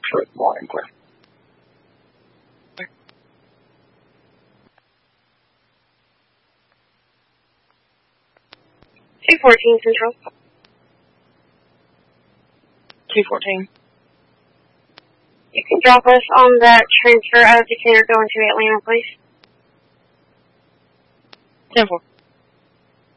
for it more and clear. 214 Central. 214. You can drop us on the transfer of Decatur going to Atlanta, please. 10-4.